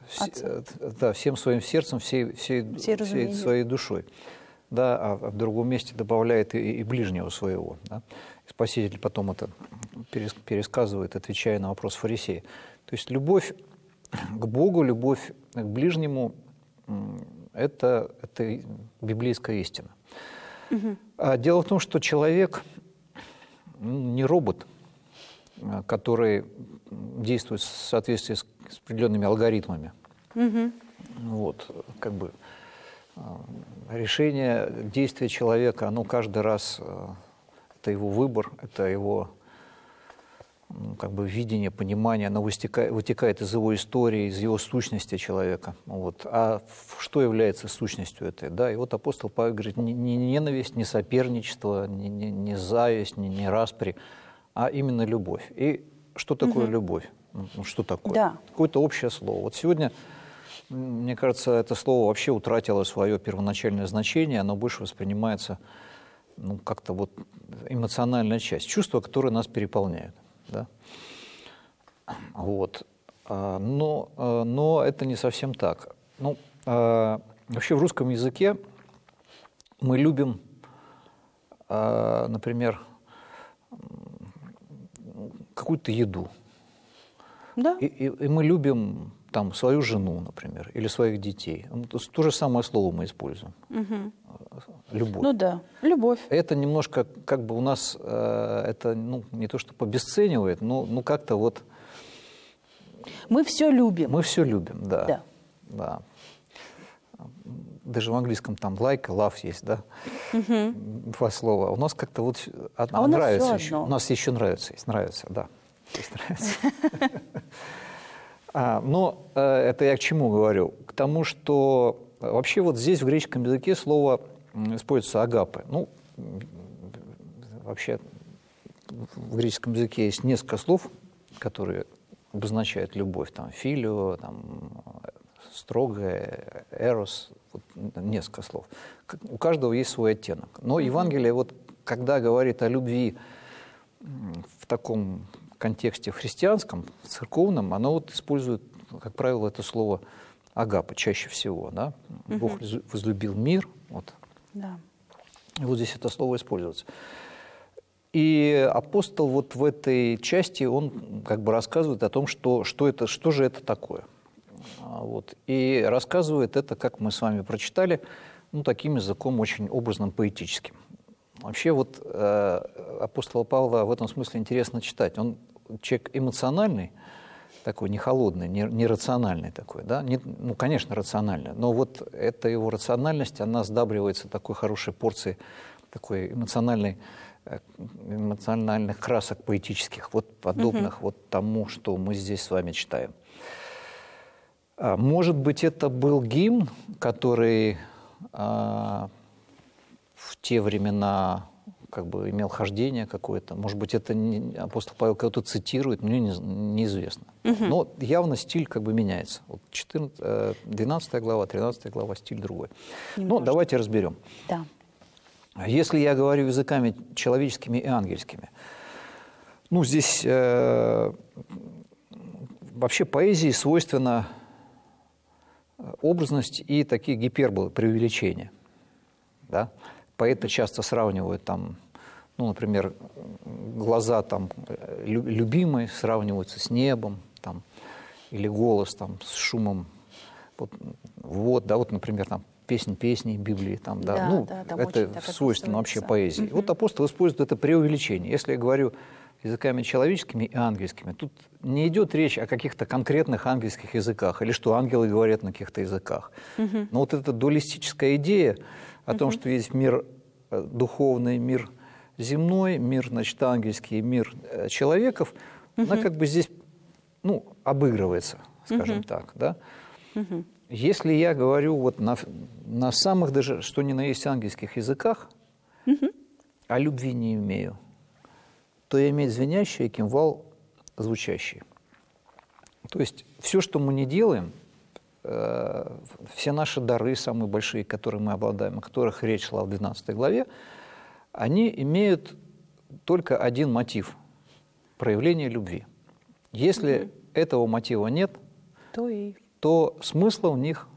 да, всем своим сердцем, всей своей душой. Да, а в другом месте добавляет и ближнего своего. Да? Спаситель потом это пересказывает, отвечая на вопрос фарисея. То есть любовь к Богу, любовь к ближнему – это библейская истина. А дело в том, что человек не робот, который действует в соответствии с определенными алгоритмами. Вот, как бы решение действия человека, оно каждый раз это его выбор, это его как бы видение, понимание, оно вытекает из его истории, из его сущности человека. Вот. А что является сущностью этой? Да? И вот апостол Павел говорит, не ненависть, не соперничество, не зависть, не распри, а именно любовь. И что такое любовь? Ну, что такое? Да. Какое-то общее слово. Вот сегодня, мне кажется, это слово вообще утратило свое первоначальное значение, оно больше воспринимается как-то вот эмоциональная часть, чувства, которые нас переполняют. Да? Вот. Но это не совсем так. Вообще в русском языке мы любим, например, какую-то еду. Да. И мы любим там свою жену, например, или своих детей. То же самое слово мы используем. Любовь. Ну да, любовь. Это немножко как бы у нас это не то что обесценивает, но как-то вот... Мы все любим. Мы все любим, да. Да. Даже в английском там like, love есть, да? Два слова. У нас как-то вот нравится еще. У нас еще нравится, да. Есть нравится. Но это я к чему говорю? К тому, что вообще вот здесь в греческом языке слово используется агапе. Вообще в греческом языке есть несколько слов, которые обозначают любовь. Там филио, там строгая, эрос, вот, несколько слов. У каждого есть свой оттенок. Но Евангелие, вот, когда говорит о любви в таком контексте христианском, церковном, оно вот использует, как правило, это слово агапе чаще всего. Да? Бог возлюбил мир. Вот. Да. И вот здесь это слово используется. И апостол вот в этой части, он как бы рассказывает о том, что же это такое. Вот. И рассказывает это, как мы с вами прочитали, таким языком очень образным, поэтическим. Вообще вот апостола Павла в этом смысле интересно читать. Он человек эмоциональный, такой не холодный, не рациональный такой, да? Конечно, рациональный, но вот эта его рациональность, она сдабривается такой хорошей порцией такой эмоциональных красок поэтических, вот подобных вот тому, что мы здесь с вами читаем. Может быть, это был гимн, который в те времена как бы имел хождение какое-то. Может быть, это апостол Павел кого-то цитирует, мне неизвестно. Но явно стиль как бы меняется. Вот 12 глава, 13 глава, стиль другой. Немножко. Давайте разберем. Да. Если я говорю языками человеческими и ангельскими, здесь вообще поэзии свойственна образность и такие гиперболы, преувеличения. Да? Поэты часто сравнивают там, например, глаза там любимой сравниваются с небом, там, или голос там с шумом. Вот, например, там песнь песней Библии, там, да. Там это свойственно вообще поэзии. Вот апостол использует это преувеличение. Если я говорю языками человеческими и ангельскими, тут не идет речь о каких-то конкретных ангельских языках, или что ангелы говорят на каких-то языках. Но вот эта дуалистическая идея о том, что есть мир духовный, мир земной, мир, значит, ангельский, мир человеков, она как бы здесь, обыгрывается, скажем так, да. Если я говорю вот на самых даже, что ни на есть ангельских языках, а любви не имею, то я имею звенящий, и кимвал звучащий. То есть все, что мы не делаем, все наши дары, самые большие, которые мы обладаем, о которых речь шла в 12 главе, они имеют только один мотив – проявление любви. Если этого мотива нет, то смысла у них